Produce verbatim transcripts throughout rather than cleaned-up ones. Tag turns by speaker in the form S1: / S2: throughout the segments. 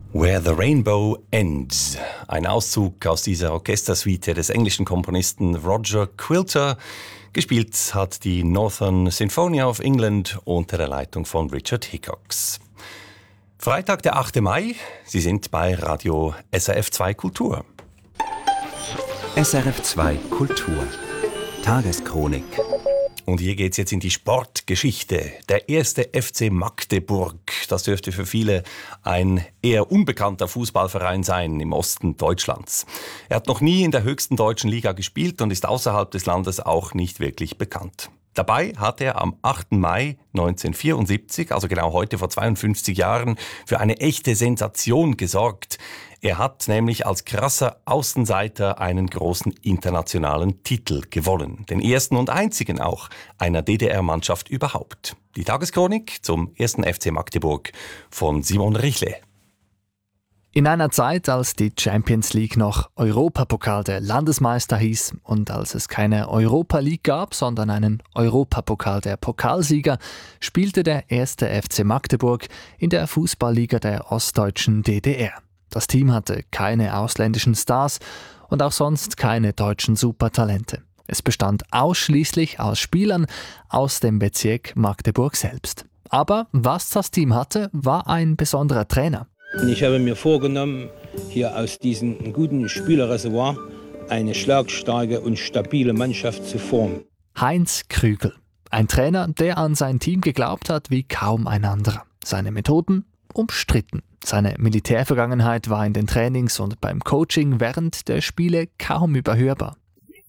S1: Where the Rainbow Ends. Ein Auszug aus dieser Orchestersuite des englischen Komponisten Roger Quilter. Gespielt hat die Northern Sinfonia of England unter der Leitung von Richard Hickox. Freitag, der achte Mai. Sie sind bei Radio S R F zwei Kultur.
S2: S R F zwei Kultur. Tageschronik.
S1: Und hier geht's jetzt in die Sportgeschichte. Der erste F C Magdeburg, das dürfte für viele ein eher unbekannter Fußballverein sein im Osten Deutschlands. Er hat noch nie in der höchsten deutschen Liga gespielt und ist außerhalb des Landes auch nicht wirklich bekannt. Dabei hat er am achten Mai neunzehnhundertvierundsiebzig, also genau heute vor zweiundfünfzig Jahren, für eine echte Sensation gesorgt. Er hat nämlich als krasser Außenseiter einen großen internationalen Titel gewonnen. Den ersten und einzigen auch einer D D R-Mannschaft überhaupt. Die Tageschronik zum ersten F C Magdeburg von Simon Richle.
S3: In einer Zeit, als die Champions League noch Europapokal der Landesmeister hieß und als es keine Europa League gab, sondern einen Europapokal der Pokalsieger, spielte der erste F C Magdeburg in der Fußballliga der ostdeutschen D D R. Das Team hatte keine ausländischen Stars und auch sonst keine deutschen Supertalente. Es bestand ausschließlich aus Spielern aus dem Bezirk Magdeburg selbst. Aber was das Team hatte, war ein besonderer Trainer.
S4: Ich habe mir vorgenommen, hier aus diesem guten Spielerreservoir eine schlagstarke und stabile Mannschaft zu formen.
S3: Heinz Krügel, ein Trainer, der an sein Team geglaubt hat wie kaum ein anderer. Seine Methoden umstritten. Seine Militärvergangenheit war in den Trainings und beim Coaching während der Spiele kaum überhörbar.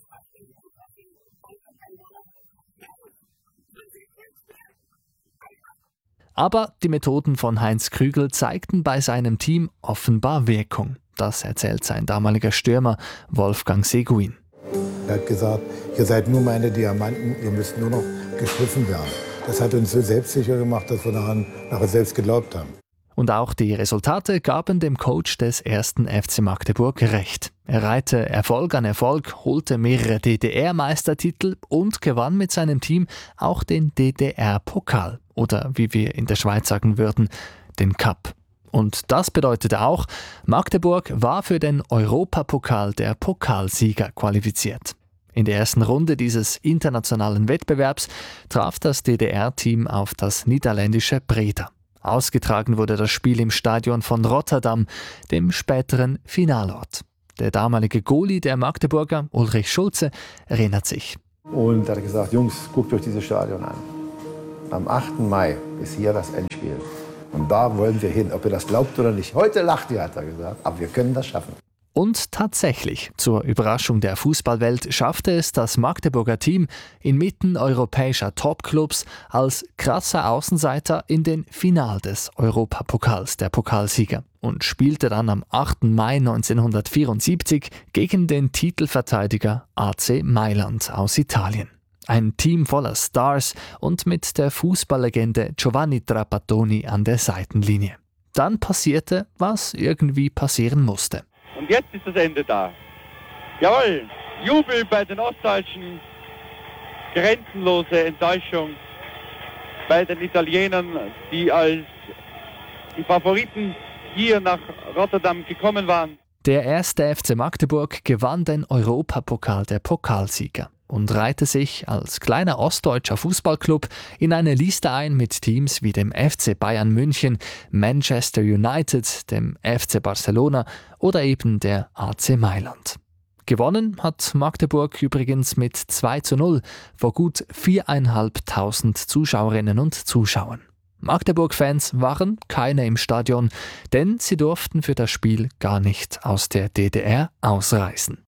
S3: Aber die Methoden von Heinz Krügel zeigten bei seinem Team offenbar Wirkung. Das erzählt sein damaliger Stürmer Wolfgang Seguin.
S5: Er hat gesagt, ihr seid nur meine Diamanten, ihr müsst nur noch geschliffen werden. Das hat uns so selbstsicher gemacht, dass wir daran nachher selbst geglaubt haben.
S3: Und auch die Resultate gaben dem Coach des ersten F C Magdeburg recht. Er reihte Erfolg an Erfolg, holte mehrere D D R-Meistertitel und gewann mit seinem Team auch den D D R-Pokal. Oder wie wir in der Schweiz sagen würden, den Cup. Und das bedeutete auch, Magdeburg war für den Europapokal der Pokalsieger qualifiziert. In der ersten Runde dieses internationalen Wettbewerbs traf das D D R-Team auf das niederländische Breda. Ausgetragen wurde das Spiel im Stadion von Rotterdam, dem späteren Finalort. Der damalige Goalie der Magdeburger, Ulrich Schulze, erinnert sich.
S6: Und er hat gesagt, Jungs, guckt euch dieses Stadion an. Am achten Mai ist hier das Endspiel. Und da wollen wir hin, ob ihr das glaubt oder nicht. Heute lacht ihr, hat er gesagt, aber wir können das schaffen.
S3: Und tatsächlich, zur Überraschung der Fußballwelt, schaffte es das Magdeburger Team inmitten europäischer Topclubs als krasser Außenseiter in den Final des Europapokals der Pokalsieger und spielte dann am achten Mai neunzehnhundertvierundsiebzig gegen den Titelverteidiger A C Mailand aus Italien. Ein Team voller Stars und mit der Fußballlegende Giovanni Trapattoni an der Seitenlinie. Dann passierte, was irgendwie passieren musste.
S7: Und jetzt ist das Ende da. Jawohl, Jubel bei den Ostdeutschen, grenzenlose Enttäuschung bei den Italienern, die als die Favoriten hier nach Rotterdam gekommen waren.
S3: Der erste F C Magdeburg gewann den Europapokal der Pokalsieger und reihte sich als kleiner ostdeutscher Fußballclub in eine Liste ein mit Teams wie dem F C Bayern München, Manchester United, dem F C Barcelona oder eben der A C Mailand. Gewonnen hat Magdeburg übrigens mit zwei zu null vor gut viertausendfünfhundert Zuschauerinnen und Zuschauern. Magdeburg-Fans waren keine im Stadion, denn sie durften für das Spiel gar nicht aus der D D R ausreisen.